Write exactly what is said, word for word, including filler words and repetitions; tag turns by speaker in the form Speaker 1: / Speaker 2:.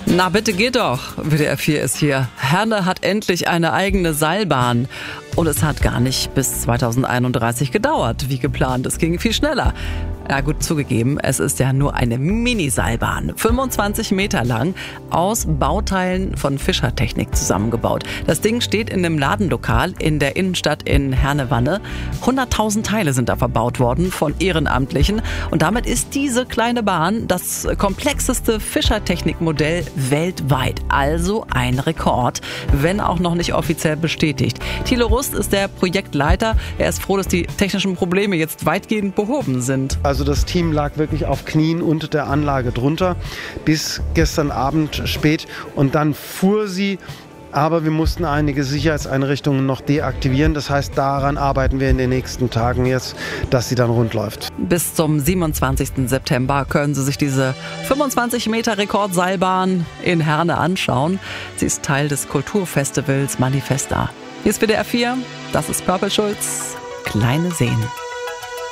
Speaker 1: Na bitte geht doch, W D R vier ist hier. Herne hat endlich eine eigene Seilbahn. Und es hat gar nicht bis zweitausendeinunddreißig gedauert, wie geplant. Es ging viel schneller. Ja gut, zugegeben, es ist ja nur eine Mini-Seilbahn, fünfundzwanzig Meter lang, aus Bauteilen von Fischertechnik zusammengebaut. Das Ding steht in einem Ladenlokal in der Innenstadt in Herne-Wanne. hunderttausend Teile sind da verbaut worden von Ehrenamtlichen. Und damit ist diese kleine Bahn das komplexeste Fischertechnikmodell weltweit. Also ein Rekord, wenn auch noch nicht offiziell bestätigt. Thilo Rust ist der Projektleiter. Er ist froh, dass die technischen Probleme jetzt weitgehend behoben sind.
Speaker 2: Also das Team lag wirklich auf Knien unter der Anlage drunter bis gestern Abend spät und dann fuhr sie. Aber wir mussten einige Sicherheitseinrichtungen noch deaktivieren. Das heißt, daran arbeiten wir in den nächsten Tagen jetzt, dass sie dann rund läuft.
Speaker 1: Bis zum siebenundzwanzigsten September können Sie sich diese fünfundzwanzig Meter Rekordseilbahn in Herne anschauen. Sie ist Teil des Kulturfestivals Manifesta. Hier ist W D R vier, das ist Purple Schulz, Kleine Seen.